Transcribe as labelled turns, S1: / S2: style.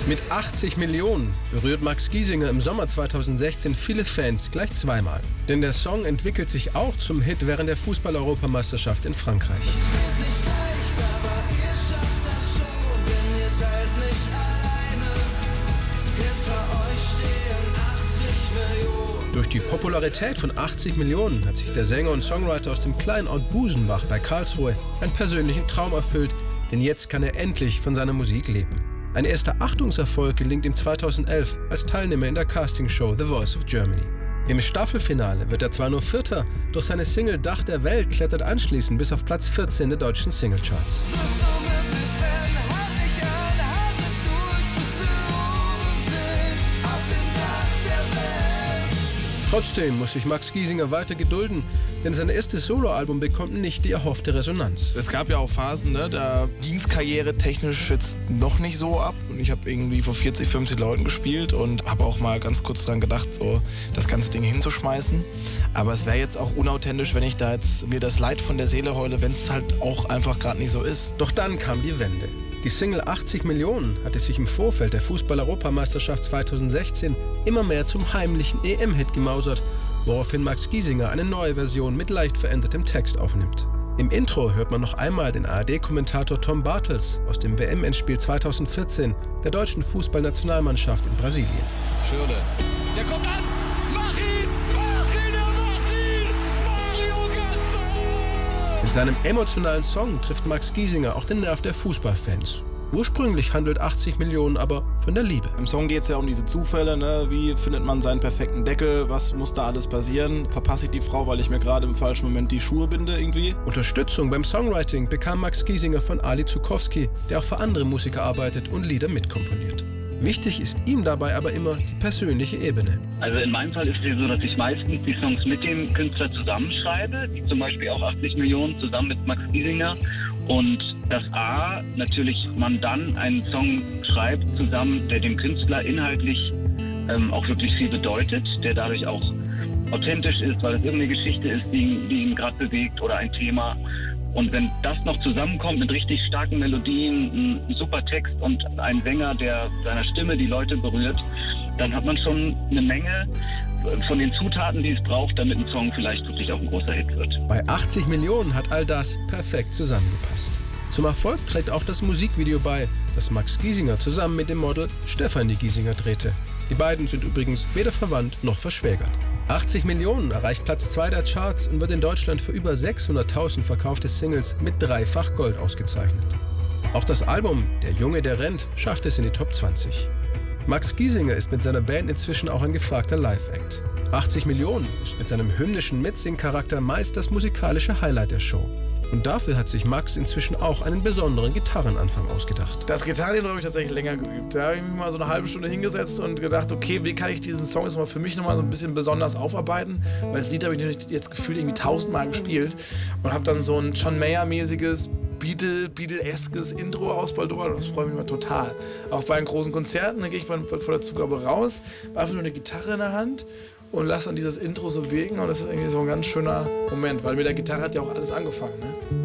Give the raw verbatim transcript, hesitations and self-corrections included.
S1: Mit achtzig Millionen berührt Max Giesinger im Sommer zweitausendsechzehn viele Fans gleich zweimal. Denn der Song entwickelt sich auch zum Hit während der Fußball-Europameisterschaft in Frankreich.
S2: Es wird nicht leicht, aber ihr schafft das schon, denn ihr seid nicht alleine. Hinter euch stehen achtzig Millionen.
S1: Durch die Popularität von achtzig Millionen hat sich der Sänger und Songwriter aus dem kleinen Ort Busenbach bei Karlsruhe einen persönlichen Traum erfüllt, denn jetzt kann er endlich von seiner Musik leben. Ein erster Achtungserfolg gelingt ihm zweitausendelf als Teilnehmer in der Castingshow The Voice of Germany. Im Staffelfinale wird er zwar nur Vierter, doch seine Single Dach der Welt klettert anschließend bis auf Platz vierzehn der deutschen Singlecharts. Trotzdem muss sich Max Giesinger weiter gedulden, denn sein erstes Soloalbum bekommt nicht die erhoffte Resonanz.
S3: Es gab ja auch Phasen, ne, da ging es karrieretechnisch jetzt noch nicht so ab. Und ich habe irgendwie vor vierzig, fünfzig Leuten gespielt und habe auch mal ganz kurz dran gedacht, so das ganze Ding hinzuschmeißen. Aber es wäre jetzt auch unauthentisch, wenn ich da jetzt mir das Leid von der Seele heule, wenn es halt auch einfach gerade nicht so ist.
S1: Doch dann kam die Wende. Die Single achtzig Millionen hatte sich im Vorfeld der Fußball-Europameisterschaft zweitausendsechzehn immer mehr zum heimlichen E M-Hit gemausert, woraufhin Max Giesinger eine neue Version mit leicht verändertem Text aufnimmt. Im Intro hört man noch einmal den A R D-Kommentator Tom Bartels aus dem W M-Endspiel zweitausendvierzehn der deutschen Fußballnationalmannschaft in Brasilien.
S4: Schürrle, der kommt an! Mach ihn! Mach ihn! Er macht ihn! Mario Götze!
S1: In seinem emotionalen Song trifft Max Giesinger auch den Nerv der Fußballfans. Ursprünglich handelt achtzig Millionen aber von der Liebe.
S3: Im Song geht es ja um diese Zufälle, ne? Wie findet man seinen perfekten Deckel, was muss da alles passieren? Verpasse ich die Frau, weil ich mir gerade im falschen Moment die Schuhe binde irgendwie?
S1: Unterstützung beim Songwriting bekam Max Giesinger von Ali Zukowski, der auch für andere Musiker arbeitet und Lieder mitkomponiert. Wichtig ist ihm dabei aber immer die persönliche Ebene.
S5: Also in meinem Fall ist es so, dass ich meistens die Songs mit dem Künstler zusammenschreibe, wie zum Beispiel auch achtzig Millionen zusammen mit Max Giesinger. Und dass A, natürlich man dann einen Song schreibt zusammen, der dem Künstler inhaltlich ähm, auch wirklich viel bedeutet, der dadurch auch authentisch ist, weil es irgendeine Geschichte ist, die, die ihn gerade bewegt oder ein Thema. Und wenn das noch zusammenkommt mit richtig starken Melodien, einem super Text und ein Sänger, der seiner Stimme die Leute berührt, dann hat man schon eine Menge von den Zutaten, die es braucht, damit ein Song vielleicht wirklich auch ein großer Hit wird.
S1: Bei achtzig Millionen hat all das perfekt zusammengepasst. Zum Erfolg trägt auch das Musikvideo bei, das Max Giesinger zusammen mit dem Model Stefanie Giesinger drehte. Die beiden sind übrigens weder verwandt noch verschwägert. achtzig Millionen erreicht Platz zwei der Charts und wird in Deutschland für über sechshunderttausend verkaufte Singles mit dreifach Gold ausgezeichnet. Auch das Album Der Junge, der rennt schafft es in die Top zwanzig. Max Giesinger ist mit seiner Band inzwischen auch ein gefragter Live-Act. achtzig Millionen ist mit seinem hymnischen Mitsing-Charakter meist das musikalische Highlight der Show. Und dafür hat sich Max inzwischen auch einen besonderen Gitarrenanfang ausgedacht.
S6: Das Gitarrenintro habe ich tatsächlich länger geübt. Da habe ich mich mal so eine halbe Stunde hingesetzt und gedacht, okay, wie kann ich diesen Song jetzt mal für mich nochmal so ein bisschen besonders aufarbeiten? Weil das Lied habe ich jetzt gefühlt irgendwie tausendmal gespielt und habe dann so ein John Mayer-mäßiges Beatle, Beatle-eskes Intro ausbaldowert und das freut mich mal total. Auch bei den großen Konzerten, da gehe ich vor der Zugabe raus, einfach nur eine Gitarre in der Hand und lasse dann dieses Intro so wirken und das ist irgendwie so ein ganz schöner Moment, weil mit der Gitarre hat ja auch alles angefangen, ne?